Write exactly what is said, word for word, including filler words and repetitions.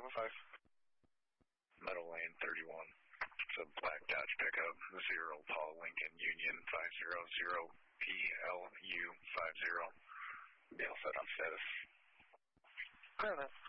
seven five. Meadow Lane thirty-one. It's a black Dodge pickup, zero Paul Lincoln Union five zero zero P L U five zero. Be all set on status. Clear that.